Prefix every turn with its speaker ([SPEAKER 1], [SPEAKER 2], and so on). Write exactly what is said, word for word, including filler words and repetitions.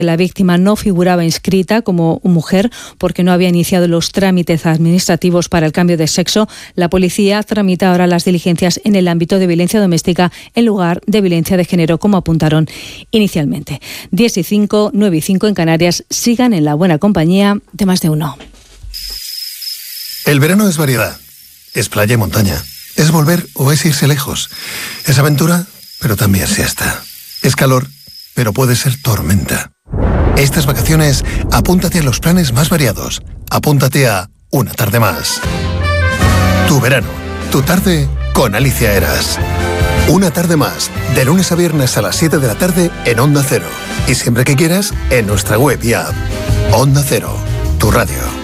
[SPEAKER 1] La víctima no figuraba inscrita como mujer porque no había iniciado los trámites administrativos para el cambio de sexo. La policía tramita ahora las diligencias en el ámbito de violencia doméstica en lugar de violencia de género, como apuntaron inicialmente. diez y cinco, nueve y cinco en Canarias. Sigan en la buena compañía de Más de Uno.
[SPEAKER 2] El verano es variedad. Es playa y montaña. Es volver o es irse lejos. Es aventura, pero también siesta. Es calor, pero puede ser tormenta. Estas vacaciones, apúntate a los planes más variados. Apúntate a Una Tarde Más. Tu verano, tu tarde con Alicia Eras. Una Tarde Más, de lunes a viernes a las siete de la tarde en Onda Cero. Y siempre que quieras, en nuestra web y app. Onda Cero, tu radio.